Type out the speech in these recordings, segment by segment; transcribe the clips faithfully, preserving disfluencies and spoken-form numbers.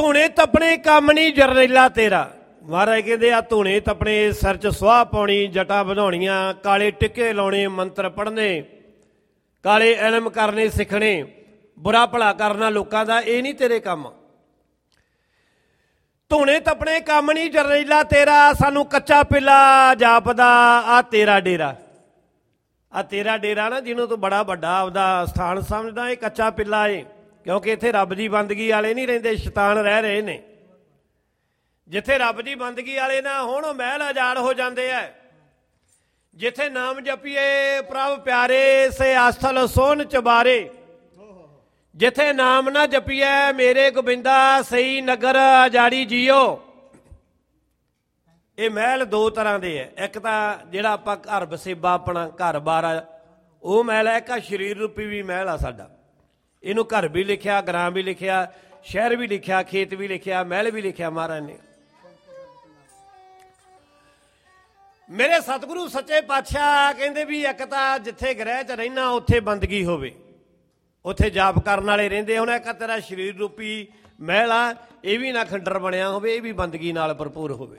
ਧੂਣੇ ਤਪਣੇ ਕੰਮ ਨਹੀਂ ਜਰਨੈਲਾ ਤੇਰਾ। ਮਹਾਰਾਜ ਕਹਿੰਦੇ ਆ ਧੂਣੇ ਤਪਣੇ ਸਿਰ 'ਚ ਸੁਆਹ ਪਾਉਣੀ, ਜਟਾਂ ਵਧਾਉਣੀਆਂ, ਕਾਲੇ ਟਿੱਕੇ ਲਾਉਣੇ, ਮੰਤਰ ਪੜ੍ਹਨੇ, ਕਾਲੇ ਇਲਮ ਕਰਨੇ ਸਿੱਖਣੇ, ਬੁਰਾ ਭਲਾ ਕਰਨਾ ਲੋਕਾਂ ਦਾ, ਇਹ ਨਹੀਂ ਤੇਰੇ ਕੰਮ। ਧੂਣੇ ਤਪਣੇ ਕੰਮ ਨਹੀਂ ਜਰਨੈਲਾ ਤੇਰਾ, ਸਾਨੂੰ ਕੱਚਾ ਪਿੱਲਾ ਜਾਪਦਾ ਆ ਤੇਰਾ ਡੇਰਾ। ਆ ਤੇਰਾ ਡੇਰਾ ਨਾ ਜਿਹਨੂੰ ਤੂੰ ਬੜਾ ਵੱਡਾ ਆਪਦਾ ਸਥਾਨ ਸਮਝਦਾ, ਇਹ ਕੱਚਾ ਪਿੱਲਾ ਏ, ਕਿਉਂਕਿ ਇੱਥੇ ਰੱਬ ਦੀ ਬੰਦਗੀ ਵਾਲੇ ਨਹੀਂ ਰਹਿੰਦੇ, ਸ਼ੈਤਾਨ ਰਹਿ ਰਹੇ ਨੇ। ਜਿੱਥੇ ਰੱਬ ਦੀ ਬੰਦਗੀ ਵਾਲੇ ਨਾ ਹੁਣ ਉਹ ਮਹਿਲ ਆਜ਼ਾਦ ਹੋ ਜਾਂਦੇ ਆ। ਜਿੱਥੇ ਨਾਮ ਜਪੀਏ ਪ੍ਰਭ ਪਿਆਰੇ ਸੇ ਆਸਥਲ ਸੋਨ ਚਬਾਰੇ, ਜਿੱਥੇ ਨਾਮ ਨਾ ਜਪੀਏ ਮੇਰੇ ਗੋਬਿੰਦਾ ਸਹੀ ਨਗਰ ਆਜ਼ਾੜੀ ਜੀਓ। ਇਹ ਮਹਿਲ ਦੋ ਤਰ੍ਹਾਂ ਦੇ ਹੈ, ਇੱਕ ਤਾਂ ਜਿਹੜਾ ਆਪਾਂ ਘਰ ਵਸੇਬਾ ਆਪਣਾ ਘਰ ਬਾਰ ਆ ਉਹ ਮਹਿਲ ਹੈ, ਇੱਕ ਆ ਸਰੀਰ ਰੂਪੀ ਵੀ ਮਹਿਲ ਆ ਸਾਡਾ। ਇਹਨੂੰ ਘਰ ਵੀ ਲਿਖਿਆ, ਗ੍ਰਾਮ ਵੀ ਲਿਖਿਆ, ਸ਼ਹਿਰ ਵੀ ਲਿਖਿਆ, ਖੇਤ ਵੀ ਲਿਖਿਆ, ਮਹਿਲ ਵੀ ਲਿਖਿਆ ਮਹਾਰਾਜ ਨੇ। ਮੇਰੇ ਸਤਿਗੁਰੂ ਸੱਚੇ ਪਾਤਸ਼ਾਹ ਕਹਿੰਦੇ ਵੀ ਇੱਕ ਤਾਂ ਜਿੱਥੇ ਗ੍ਰਹਿ 'ਚ ਰਹਿਣਾ ਉੱਥੇ ਬੰਦਗੀ ਹੋਵੇ, ਉੱਥੇ ਜਾਪ ਕਰਨ ਵਾਲੇ ਰਹਿੰਦੇ। ਹੁਣ ਇੱਕ ਤੇਰਾ ਸਰੀਰ ਰੂਪੀ ਮਹਿਲ ਆ, ਇਹ ਵੀ ਨਾ ਖੰਡਰ ਬਣਿਆ ਹੋਵੇ, ਇਹ ਵੀ ਬੰਦਗੀ ਨਾਲ ਭਰਪੂਰ ਹੋਵੇ।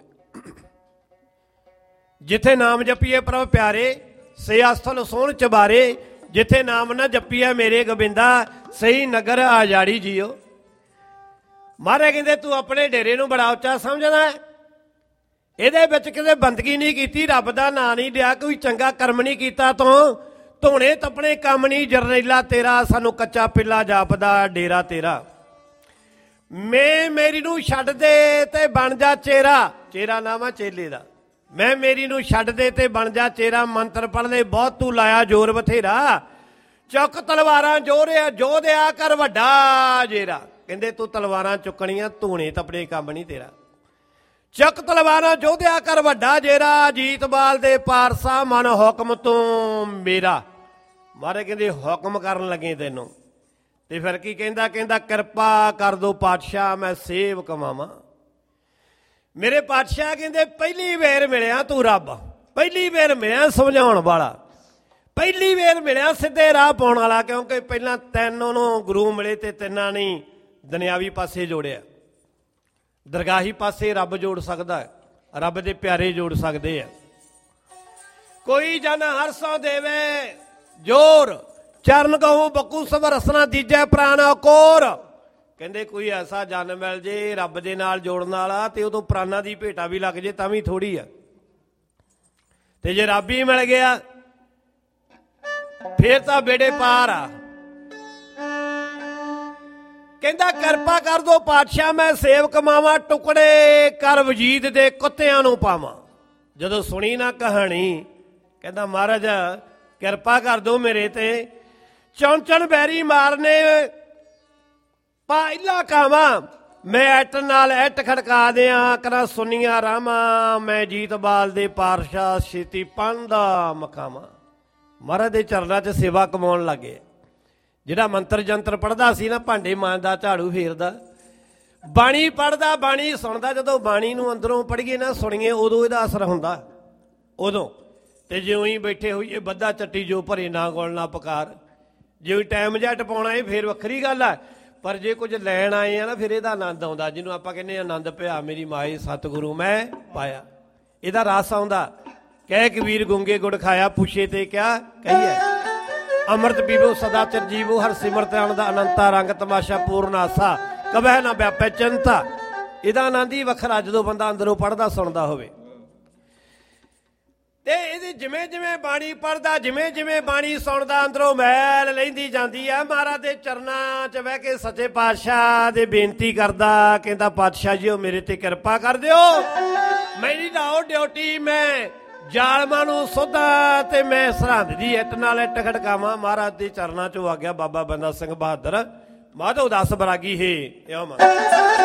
ਜਿੱਥੇ ਨਾਮ ਜਪੀਏ ਪ੍ਰਭ ਪਿਆਰੇ ਸੇ ਆਸਥਲ ਸੋਹਣ ਚਬਾਰੇ, ਜਿੱਥੇ ਨਾਮ ਨਾ ਜਪੀਏ ਮੇਰੇ ਗੋਬਿੰਦਾ ਸਹੀ ਨਗਰ ਆਜ਼ਾੜੀ ਜੀਓ। ਮਹਾਰਾਜ ਕਹਿੰਦੇ ਤੂੰ ਆਪਣੇ ਡੇਰੇ ਨੂੰ ਬੜਾ ਉੱਚਾ ਸਮਝਦਾ, ਇਹਦੇ ਵਿੱਚ ਕਿਤੇ ਬੰਦਗੀ ਨਹੀਂ ਕੀਤੀ, ਰੱਬ ਦਾ ਨਾਂ ਨਹੀਂ ਲਿਆ, ਕੋਈ ਚੰਗਾ ਕਰਮ ਨਹੀਂ ਕੀਤਾ ਤੂੰ। ਧੂਣੇ ਤਪਣੇ ਕੰਮ ਨਹੀਂ ਜਰਨੈਲਾ ਤੇਰਾ, ਸਾਨੂੰ ਕੱਚਾ ਪਿੱਲਾ ਜਾਪਦਾ ਡੇਰਾ ਤੇਰਾ। ਮੈਂ ਮੇਰੀ ਨੂੰ ਛੱਡ ਦੇ ਤੇ ਬਣ ਜਾ ਚੇਰਾ, ਚੇਰਾ ਨਾਮ ਆ ਚੇਲੇ ਦਾ। ਮੈਂ ਮੇਰੀ ਨੂੰ ਛੱਡ ਦੇ ਤੇ ਬਣ ਜਾ ਚੇਰਾ, ਮੰਤਰ ਪੜ੍ਹਨੇ ਬਹੁਤ ਤੂੰ ਲਾਇਆ ਜ਼ੋਰ ਬਥੇਰਾ, ਚੁੱਕ ਤਲਵਾਰਾਂ ਜੋਰਿਆ ਜੋਧਿਆ ਕਰ ਵੱਡਾ ਜੇਰਾ। ਕਹਿੰਦੇ ਤੂੰ ਤਲਵਾਰਾਂ ਚੁੱਕਣੀਆਂ, ਧੂਣੇ ਤਪਣੇ ਕੰਮ ਨਹੀਂ ਤੇਰਾ। ਚੱਕ ਤਲਵਾਰਾਂ ਜੋਧਿਆ ਕਰ ਵੱਡਾ ਜੇਰਾ, ਜੀਤਬਾਲ ਦੇ ਪਾਰਸਾ ਮਨ ਹੁਕਮ ਤੋਂ ਮੇਰਾ। ਮਹਾਰਾਜ ਕਹਿੰਦੇ ਹੁਕਮ ਕਰਨ ਲੱਗੇ ਤੈਨੂੰ, ਤੇ ਫਿਰ ਕੀ ਕਹਿੰਦਾ? ਕਹਿੰਦਾ ਕਿਰਪਾ ਕਰ ਦੋ ਪਾਤਸ਼ਾਹ ਮੈਂ ਸੇਵ ਕਮਾਵਾਂ। ਮੇਰੇ ਪਾਤਸ਼ਾਹ ਕਹਿੰਦੇ ਪਹਿਲੀ ਵੇਰ ਮਿਲਿਆ ਤੂੰ ਰੱਬ, ਪਹਿਲੀ ਵੇਰ ਮਿਲਿਆ ਸਮਝਾਉਣ ਵਾਲਾ, ਪਹਿਲੀ ਵੇਰ ਮਿਲਿਆ ਸਿੱਧੇ ਰਾਹ ਪਾਉਣ ਵਾਲਾ। ਕਿਉਂਕਿ ਪਹਿਲਾਂ ਤਿੰਨ ਉਹਨੂੰ ਗੁਰੂ ਮਿਲੇ ਤੇ ਤਿੰਨਾਂ ਨਹੀਂ ਦੁਨਿਆਵੀ ਪਾਸੇ ਜੋੜਿਆ। ਦਰਗਾਹੀ ਪਾਸੇ ਰੱਬ ਜੋੜ ਸਕਦਾ, ਰੱਬ ਦੇ ਪਿਆਰੇ ਜੋੜ ਸਕਦੇ ਆ। ਕੋਈ ਜਨ ਹਰਸੋਂ ਦੇਵੇ ਜੋਰ, ਚਰਨ ਕਹੂੰ ਬਕੂ ਸਭ ਰਸਨਾ ਦੀਜੈ ਪ੍ਰਾਣ ਅਕੋਰ। ਕਹਿੰਦੇ ਕੋਈ ਐਸਾ ਜਨ ਮਿਲ ਜੇ ਰੱਬ ਦੇ ਨਾਲ ਜੋੜਨ ਵਾਲਾ, ਤੇ ਉਦੋਂ ਪ੍ਰਾਣਾਂ ਦੀ ਭੇਟਾ ਵੀ ਲੱਗ ਜੇ ਤਾਂ ਵੀ ਥੋੜੀ ਆ। ਤੇ ਜੇ ਰੱਬ ਹੀ ਮਿਲ ਗਿਆ ਫੇਰ ਤਾਂ ਬੇੜੇ ਪਾਰ ਆ। ਕਹਿੰਦਾ ਕਿਰਪਾ ਕਰ ਦੋ ਪਾਤਸ਼ਾਹ ਮੈਂ ਸੇਵ ਕਮਾਵਾਂ, ਟੁਕੜੇ ਕਰ ਵਜੀਦ ਦੇ ਕੁੱਤਿਆਂ ਨੂੰ ਪਾਵਾਂ। ਜਦੋਂ ਸੁਣੀ ਨਾ ਕਹਾਣੀ ਕਹਿੰਦਾ ਮਹਾਰਾਜ ਕਿਰਪਾ ਕਰ ਦੋ ਮੇਰੇ ਤੇ, ਚੌਂਚਣ ਬੈਰੀ ਮਾਰਨੇ ਪਹਿਲਾ ਕਾਵਾਂ, ਮੈਂ ਐਟ ਨਾਲ ਐਟ ਖੜਕਾ ਦਿਆਂ ਕਰਾਂ ਸੁਨੀਆਂ ਰਾਵਾਂ, ਮੈਂ ਜੀਤਬਾਲ ਦੇ ਪਾਤਸ਼ਾਹ ਛੇਤੀ ਪਾਂਦਾ ਮਕਾਵਾਂ। ਮਹਾਰਾਜ ਦੇ ਚਰਨਾਂ 'ਚ ਸੇਵਾ ਕਮਾਉਣ ਲੱਗੇ। ਜਿਹੜਾ ਮੰਤਰ ਜੰਤਰ ਪੜ੍ਹਦਾ ਸੀ ਨਾ, ਭਾਂਡੇ ਮਾਂਜਦਾ, ਝਾੜੂ ਫੇਰਦਾ, ਬਾਣੀ ਪੜ੍ਹਦਾ, ਬਾਣੀ ਸੁਣਦਾ। ਜਦੋਂ ਬਾਣੀ ਨੂੰ ਅੰਦਰੋਂ ਪੜ੍ਹੀਏ ਨਾ ਸੁਣੀਏ ਉਦੋਂ ਇਹਦਾ ਅਸਰ ਹੁੰਦਾ ਉਦੋਂ। ਤੇ ਜਿਉਂ ਹੀ ਬੈਠੇ ਹੋਈਏ ਬੱਧਾ ਚੱਟੀ ਜੋ ਭਰੇ ਨਾ ਗੁਣ ਨਾ ਪਕਾਰ, ਜਿਉਂ ਟਾਈਮ ਜਿਹਾ ਟਪਾਉਣਾ ਇਹ ਫੇਰ ਵੱਖਰੀ ਗੱਲ ਆ। ਪਰ ਜੇ ਕੁਝ ਲੈਣ ਆਏ ਆ ਨਾ ਫਿਰ ਇਹਦਾ ਆਨੰਦ ਆਉਂਦਾ, ਜਿਹਨੂੰ ਆਪਾਂ ਕਹਿੰਦੇ ਆਨੰਦ ਪਿਆ ਮੇਰੀ ਮਾਏ ਸਤਿਗੁਰੂ ਮੈਂ ਪਾਇਆ, ਇਹਦਾ ਰਸ ਆਉਂਦਾ। ਕਹਿ ਕਬੀਰ ਗੁੰਗੇ ਗੁੜ ਖਾਇਆ, ਪੁੱਛੇ ਤੇ ਕਿਆ ਕਹੀਏ, ਅੰਮ੍ਰਿਤ ਪੀਵੋ ਸਦਾ ਚਿਰ ਜੀਵੋ, ਹਰ ਸਿਮਰਤ ਆਨੰਦ ਅਨੰਤਾ ਰੰਗ ਤਮਾਸ਼ਾ ਪੂਰਨ ਆਸਾ, ਕਬਹਿ ਨਾ ਵਿਆਪੈ ਚਿੰਤਾ। ਇਹਦਾ ਆਨੰਦ ਹੀ ਵੱਖਰਾ ਜਦੋਂ ਬੰਦਾ ਅੰਦਰੋਂ ਪੜ੍ਹਦਾ ਸੁਣਦਾ ਹੋਵੇ। ਤੇ ਇਹਦੀ ਜਿਵੇਂ ਜਿਵੇਂ ਬਾਣੀ ਪੜ੍ਹਦਾ, ਜਿਵੇਂ ਜਿਵੇਂ ਬਾਣੀ ਸੁਣਦਾ, ਅੰਦਰੋਂ ਮੈਲ ਲੈਂਦੀ ਜਾਂਦੀ ਆ। ਮਹਾਰਾਜ ਦੇ ਚਰਨਾਂ 'ਚ ਬਹਿ ਕੇ ਸੱਚੇ ਪਾਤਸ਼ਾਹ ਦੇ ਬੇਨਤੀ ਕਰਦਾ, ਕਹਿੰਦਾ ਪਾਤਸ਼ਾਹ ਜੀ ਉਹ ਮੇਰੇ ਤੇ ਕਿਰਪਾ ਕਰ ਦਿਓ, ਮੇਰੀ ਲਾਓ ਡਿਊਟੀ, ਮੈਂ ਜਾਲਮਾਂ ਨੂੰ ਸੋਧਾਂ ਤੇ ਮੈਂ ਸਰਹੰਦ ਦੀ ਇੱਟ ਨਾਲ ਇੱਟ ਖੜਕਾਵਾਂ। ਮਹਾਰਾਜ ਦੇ ਚਰਨਾਂ 'ਚੋਂ ਆ ਗਿਆ ਬਾਬਾ ਬੰਦਾ ਸਿੰਘ ਬਹਾਦਰ, ਮਾਧੋ ਦਾਸ ਬਰਾਗੀ ਹੈ।